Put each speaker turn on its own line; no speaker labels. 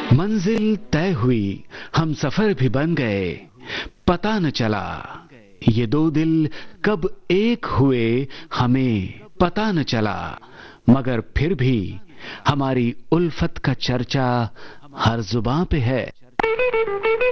मंजिल तय हुई, हम सफर भी बन गए, पता न चला ये दो दिल कब एक हुए, हमें पता न चला। मगर फिर भी हमारी उल्फत का चर्चा हर जुबां पे है।